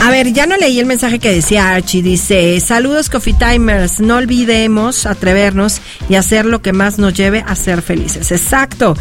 A ver, ya no leí el mensaje que decía Archie. Dice, saludos Coffee Timers, no olvidemos atrevernos y hacer lo que más nos lleve a ser felices. Exacto.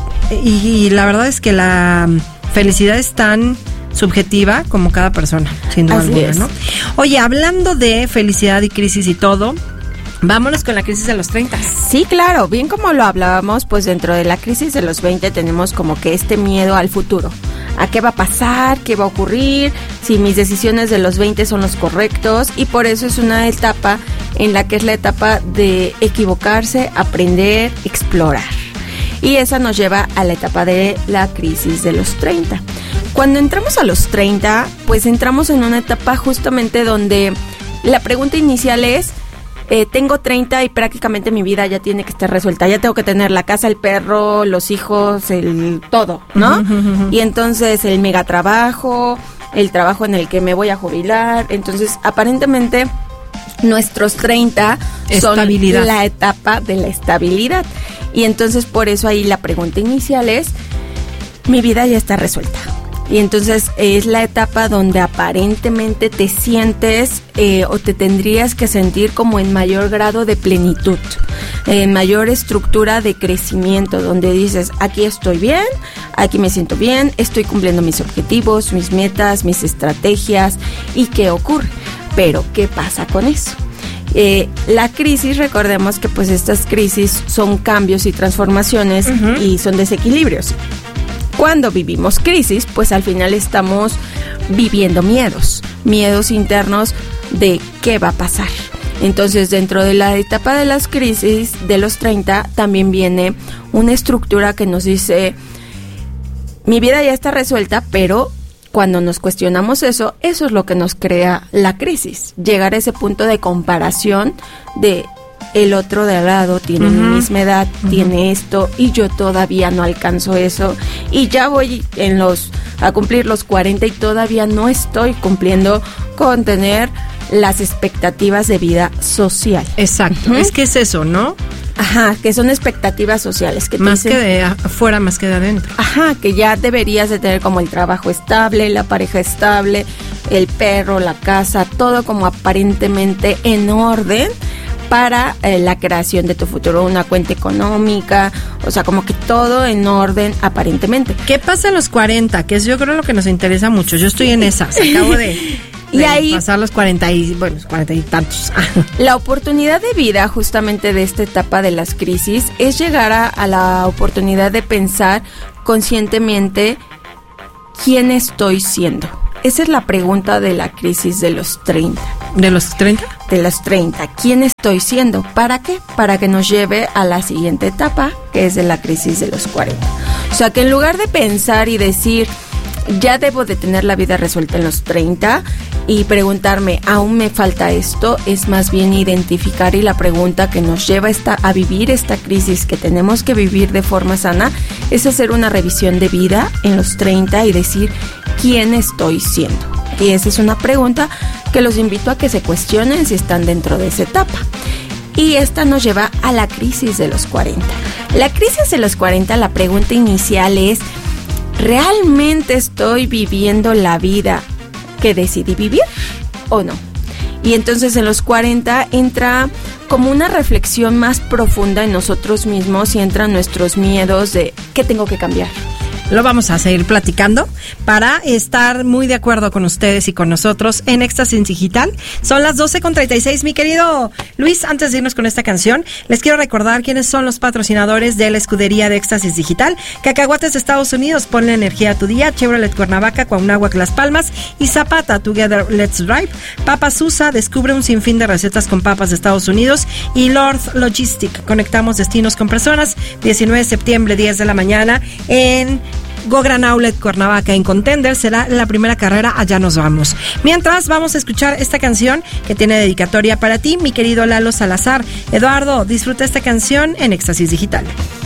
Y la verdad es que la felicidad es tan subjetiva como cada persona, sin duda alguna, ¿no? Oye, hablando de felicidad y crisis y todo, vámonos con la crisis de los 30. Sí, claro, bien como lo hablábamos, pues dentro de la crisis de los 20 tenemos como que este miedo al futuro. ¿A qué va a pasar? ¿Qué va a ocurrir? Si mis decisiones de los 20 son los correctos. Y por eso es una etapa en la que es la etapa de equivocarse, aprender, explorar. Y esa nos lleva a la etapa de la crisis de los 30. Cuando entramos a los 30, pues entramos en una etapa justamente donde la pregunta inicial es, tengo 30 y prácticamente mi vida ya tiene que estar resuelta. Ya tengo que tener la casa, el perro, los hijos, el todo, ¿no? Y entonces el megatrabajo, el trabajo en el que me voy a jubilar. Entonces, aparentemente, nuestros 30 son la etapa de la estabilidad. Y entonces, por eso ahí la pregunta inicial es, mi vida ya está resuelta. Y entonces es la etapa donde aparentemente te sientes o te tendrías que sentir como en mayor grado de plenitud, en mayor estructura de crecimiento, donde dices, aquí estoy bien, aquí me siento bien, estoy cumpliendo mis objetivos, mis metas, mis estrategias. ¿Y qué ocurre? Pero, ¿qué pasa con eso? La crisis, recordemos que pues estas crisis son cambios y transformaciones y son desequilibrios. Cuando vivimos crisis, pues al final estamos viviendo miedos internos de qué va a pasar. Entonces, dentro de la etapa de las crisis de los 30, también viene una estructura que nos dice, mi vida ya está resuelta, pero cuando nos cuestionamos eso es lo que nos crea la crisis. Llegar a ese punto de comparación de el otro de al lado tiene mi misma edad, tiene esto y yo todavía no alcanzo eso y ya voy a cumplir los 40 y todavía no estoy cumpliendo con tener las expectativas de vida social. Exacto, es que es eso, ¿no? Ajá, que son expectativas sociales. Que más que de afuera, más que de adentro. Ajá, que ya deberías de tener como el trabajo estable, la pareja estable, el perro, la casa, todo como aparentemente en orden para la creación de tu futuro, una cuenta económica, o sea, como que todo en orden aparentemente. ¿Qué pasa a los 40? Que es yo creo lo que nos interesa mucho. Yo estoy en esas, acabo de y ahí pasar los 40 y tantos. La oportunidad de vida justamente de esta etapa de las crisis es llegar a la oportunidad de pensar conscientemente quién estoy siendo. Esa es la pregunta de la crisis de los 30. ¿De los 30? De los 30. ¿Quién estoy siendo? ¿Para qué? Para que nos lleve a la siguiente etapa, que es de la crisis de los 40. O sea, que en lugar de pensar y decir, ya debo de tener la vida resuelta en los 30 y preguntarme, aún me falta esto, es más bien identificar, y la pregunta que nos lleva a vivir esta crisis que tenemos que vivir de forma sana es hacer una revisión de vida en los 30 y decir, ¿quién estoy siendo? Y esa es una pregunta que los invito a que se cuestionen si están dentro de esa etapa. Y esta nos lleva a la crisis de los 40. La crisis de los 40, la pregunta inicial es, ¿realmente estoy viviendo la vida que decidí vivir o no? Y entonces en los 40 entra como una reflexión más profunda en nosotros mismos y entran nuestros miedos de ¿qué tengo que cambiar? Lo vamos a seguir platicando para estar muy de acuerdo con ustedes y con nosotros en Éxtasis Digital. Son las 12:36, mi querido Luis. Antes de irnos con esta canción, les quiero recordar quiénes son los patrocinadores de la escudería de Éxtasis Digital. Cacahuates de Estados Unidos, ponle energía a tu día. Chevrolet Cuernavaca, Cuauhnáhuac, Las Palmas y Zapata, Together Let's Drive. Papas Susa, descubre un sinfín de recetas con papas de Estados Unidos. Y Lord Logistic, conectamos destinos con personas. 19 de septiembre, 10 de la mañana en Go Gran Outlet Cuernavaca en Contender. Será la primera carrera, allá nos vamos. Mientras, vamos a escuchar esta canción que tiene dedicatoria para ti, mi querido Lalo Salazar. Eduardo, disfruta esta canción en Éxtasis Digital.